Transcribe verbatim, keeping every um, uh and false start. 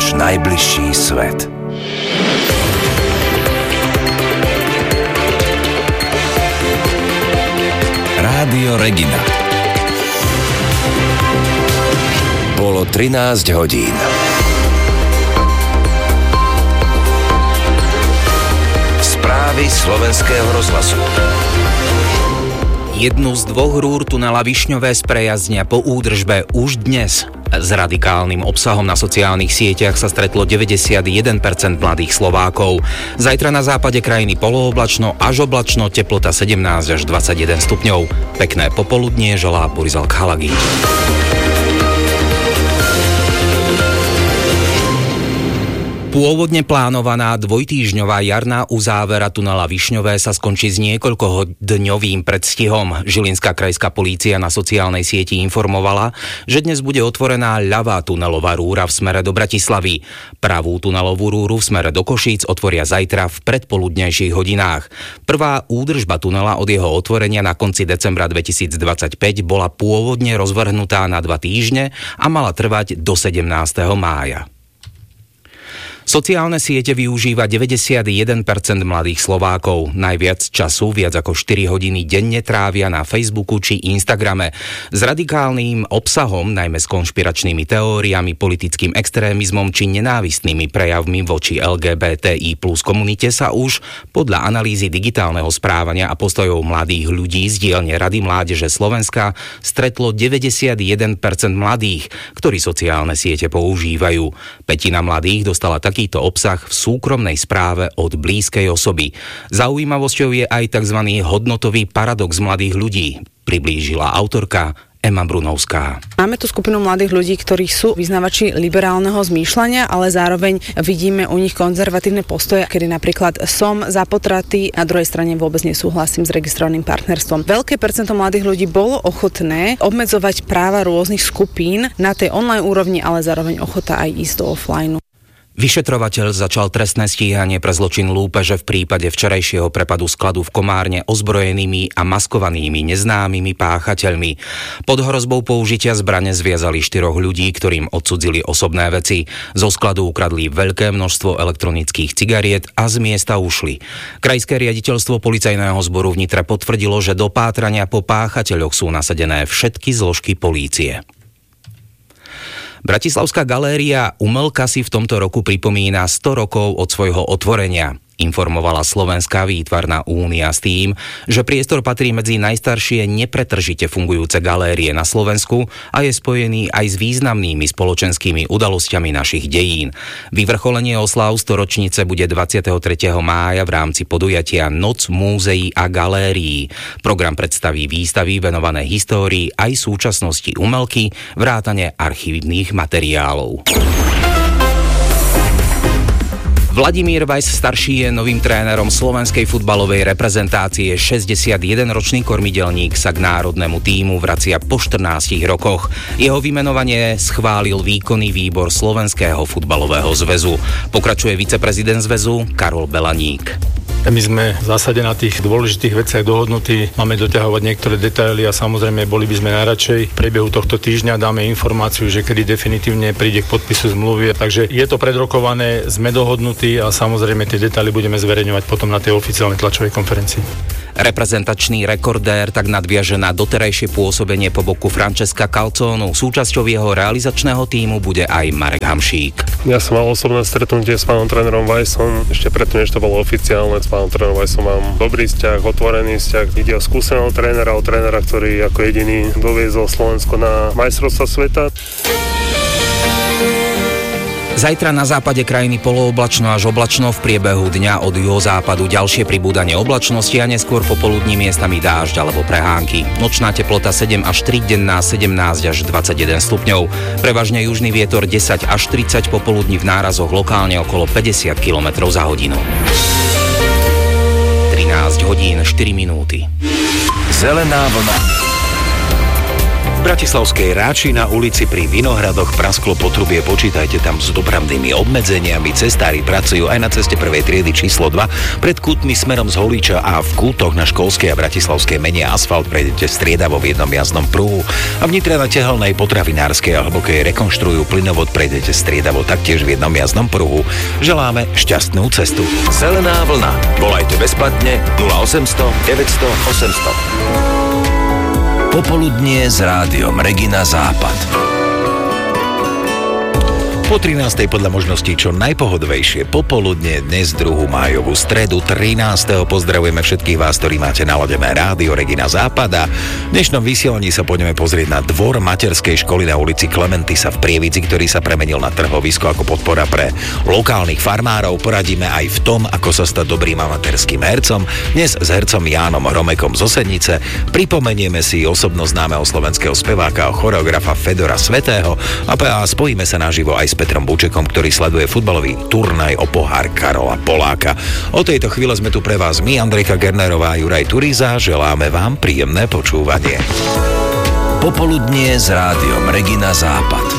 váš najbližší svet. Rádio Regina. Bolo trinásť hodín. Správy slovenského rozhlasu. Jednu z dvoch rúr tunela Višňové sprejazdnia po údržbe už dnes. S radikálnym obsahom na sociálnych sieťach sa stretlo deväťdesiatjeden percent mladých Slovákov. Zajtra na západe krajiny polooblačno až oblačno, teplota sedemnásť až dvadsaťjeden stupňov. Pekné popoludnie želá Boris Alkhalagi. Pôvodne plánovaná dvojtýždňová jarná uzávera tunela Višňové sa skončí s niekoľkodňovým predstihom. Žilinská krajská polícia na sociálnej sieti informovala, že dnes bude otvorená ľavá tunelová rúra v smere do Bratislavy. Pravú tunelovú rúru v smere do Košíc otvoria zajtra v predpoludnejších hodinách. Prvá údržba tunela od jeho otvorenia na konci decembra dvetisícdvadsaťpäť bola pôvodne rozvrhnutá na dva týždne a mala trvať do sedemnásteho mája. Sociálne siete využíva deväťdesiatjeden percent mladých Slovákov. Najviac času, viac ako štyri hodiny denne trávia na Facebooku či Instagrame. S radikálnym obsahom, najmä s konšpiračnými teóriami, politickým extrémizmom či nenávistnými prejavmi voči el gé bé té í plus komunite sa už podľa analýzy digitálneho správania a postojov mladých ľudí z dielne Rady mládeže Slovenska stretlo deväťdesiatjeden percent mladých, ktorí sociálne siete používajú. Pätina mladých dostala takýto obsah v súkromnej správe od blízkej osoby. Zaujímavosťou je aj tzv. Hodnotový paradox mladých ľudí, priblížila autorka Ema Brunovská. Máme tu skupinu mladých ľudí, ktorí sú vyznavači liberálneho zmýšľania, ale zároveň vidíme u nich konzervatívne postoje, kedy napríklad som za potraty, na druhej strane vôbec nesúhlasím s registrovaným partnerstvom. Veľké percento mladých ľudí bolo ochotné obmedzovať práva rôznych skupín na tej online úrovni, ale zároveň ochota aj ísť do offline. Vyšetrovateľ začal trestné stíhanie pre zločin lúpeže v prípade včerajšieho prepadu skladu v Komárne ozbrojenými a maskovanými neznámymi páchateľmi. Pod hrozbou použitia zbrane zviazali štyroch ľudí, ktorým odcudzili osobné veci. Zo skladu ukradli veľké množstvo elektronických cigariet a z miesta ušli. Krajské riaditeľstvo policajného zboru v Nitre potvrdilo, že do pátrania po páchateľoch sú nasadené všetky zložky polície. Bratislavská galéria Umelka si v tomto roku pripomína sto rokov od svojho otvorenia. Informovala Slovenská výtvarná únia s tým, že priestor patrí medzi najstaršie nepretržite fungujúce galérie na Slovensku a je spojený aj s významnými spoločenskými udalosťami našich dejín. Vyvrcholenie oslav storočnice bude dvadsiateho tretieho mája v rámci podujatia Noc múzeí a galérií. Program predstaví výstavy venované histórii aj súčasnosti umelky, vrátane archívnych materiálov. Vladimír Weiss starší je novým trénerom slovenskej futbalovej reprezentácie. šesťdesiatjedenročný kormidelník sa k národnému tímu vracia po štrnástich rokoch. Jeho vymenovanie schválil výkonný výbor Slovenského futbalového zväzu. Pokračuje viceprezident zväzu Karol Belaník. My sme v zásade na tých dôležitých veciach dohodnutí, máme doťahovať niektoré detaily a samozrejme boli by sme najradšej. V priebehu tohto týždňa dáme informáciu, že kedy definitívne príde k podpisu zmluvy. Takže je to predrokované, sme dohodnutí a samozrejme tie detaily budeme zverejňovať potom na tej oficiálnej tlačovej konferencii. Reprezentačný rekordér tak nadviaže na doterajšie pôsobenie po boku Francesca Calzonu. Súčasťou jeho realizačného tímu bude aj Marek Hamšík. Ja som mal osobné stretnutie s pánom trénerom Weissom, ešte predtým, než to bolo oficiálne. S pánom trénerom Weissom mám dobrý vzťah, otvorený vzťah. Ide o skúseného trénera, o trénera, ktorý ako jediný doviezol Slovensko na majstrovstvá sveta. Zajtra na západe krajiny polooblačno až oblačno, v priebehu dňa od juhozápadu ďalšie pribúdanie oblačnosti a neskôr popoludní miestami dážď alebo prehánky. Nočná teplota sedem až tri, denná sedemnásť až dvadsaťjeden stupňov. Prevažne južný vietor desať až tridsať, popoludní v nárazoch lokálne okolo päťdesiat kilometrov za hodinu. trinásť hodín štyri minúty. Zelená vlna. V bratislavskej Ráči na ulici pri Vinohradoch prasklo potrubie, počítajte tam s dopravnými obmedzeniami. Cestári pracujú aj na ceste prvej triedy číslo dva pred kútmi smerom z Holíča a v kútoch na Školskej a Bratislavskej menia asfalt prejdete striedavo v jednom jazdnom pruhu. A v Nitre na Tehelnej, Potravinárskej a Hlbokej rekonštruujú plynovod, prejdete striedavo taktiež v jednom jazdnom pruhu. Želáme šťastnú cestu. Zelená vlna. Volajte bezplatne nula osemsto deväťsto osemsto. Popoludnie s rádiom Regina Západ. Po trinástej podľa možností čo najpohodovejšie popoludne dnes druhú májovú stredu trinásteho Pozdravujeme všetkých vás, ktorí máte naladené rádio Regina Západa. V dnešnom vysielaní sa poďme pozrieť na dvor materskej školy na ulici Klementisa v Prievidzi, ktorý sa premenil na trhovisko ako podpora pre lokálnych farmárov. Poradíme aj v tom, ako sa stať dobrým amatérským hercom. Dnes s hercom Jánom Hromekom z Osednice. Pripomenieme si osobnosť známeho slovenského speváka a choreografa Fedora Svätého a spojíme sa naživo aj s Petrom Bučekom, ktorý sleduje futbalový turnaj o pohár Karola Poláka. O tejto chvíle sme tu pre vás my, Andrejka Gernerová a Juraj Turíza. Želáme vám príjemné počúvanie. Popoludnie s rádiom Regina Západ.